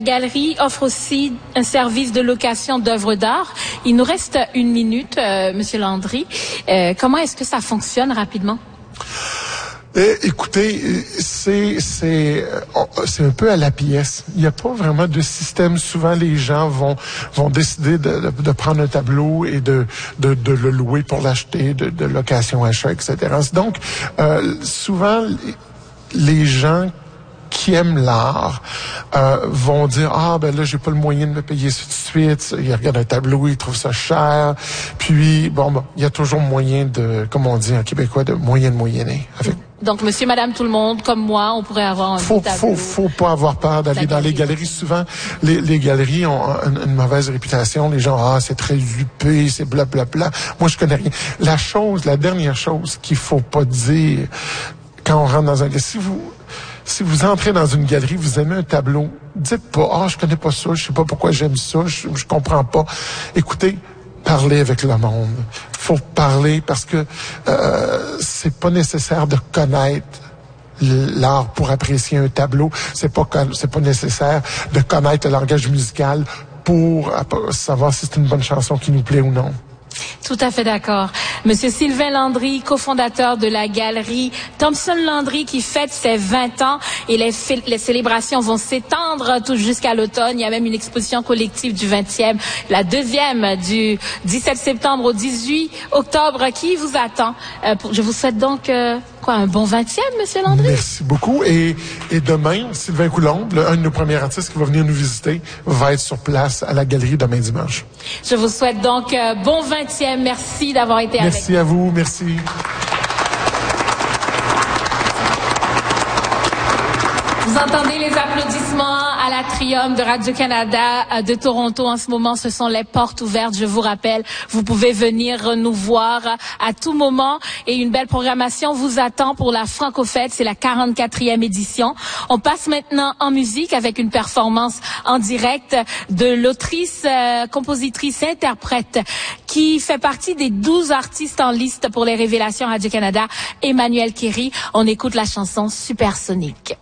La galerie offre aussi un service de location d'œuvres d'art. Il nous reste une minute, Monsieur Landry. Comment est-ce que ça fonctionne rapidement? Écoutez, c'est un peu à la pièce. Il n'y a pas vraiment de système. Souvent, les gens vont décider de prendre un tableau et de le louer pour l'acheter, de location-achat, etc. Donc, souvent, les gens qui aiment l'art vont dire ben là j'ai pas le moyen de me payer ça tout de suite. Ils regardent un tableau, ils trouvent ça cher. Puis il y a toujours moyen de, comme on dit en québécois, de moyenner. Donc monsieur, madame, tout le monde, comme moi, on pourrait avoir un tableau. Faut pas avoir peur d'aller dans les galeries. Souvent, les galeries ont une mauvaise réputation. Les gens, c'est très huppé, c'est blablabla. Moi, je connais rien. La dernière chose qu'il faut pas dire quand on rentre dans un galerie, si vous entrez dans une galerie, vous aimez un tableau, dites pas, je connais pas ça, je sais pas pourquoi j'aime ça, je comprends pas. Écoutez, parlez avec le monde. Faut parler parce que c'est pas nécessaire de connaître l'art pour apprécier un tableau. C'est pas nécessaire de connaître le langage musical pour savoir si c'est une bonne chanson qui nous plaît ou non. Tout à fait d'accord. Monsieur Sylvain Landry, cofondateur de la galerie Thompson Landry, qui fête ses 20 ans, et les célébrations vont s'étendre tout jusqu'à l'automne. Il y a même une exposition collective du 20e, la deuxième du 17 septembre au 18 octobre qui vous attend. Je vous souhaite donc un bon 20e, Monsieur Landry? Merci beaucoup. Et demain, Sylvain Coulombe, un de nos premiers artistes qui va venir nous visiter, va être sur place à la galerie demain dimanche. Je vous souhaite donc bon 20e. Merci d'avoir été avec nous. Merci à vous. Merci. Vous entendez les applaudissements à l'Atrium de Radio-Canada de Toronto. En ce moment, ce sont les portes ouvertes. Je vous rappelle, vous pouvez venir nous voir à tout moment. Et une belle programmation vous attend pour la Franco-Fête. C'est la 44e édition. On passe maintenant en musique avec une performance en direct de l'autrice, compositrice, interprète qui fait partie des 12 artistes en liste pour les révélations Radio-Canada, Emmanuelle Kéry. On écoute la chanson Supersonique.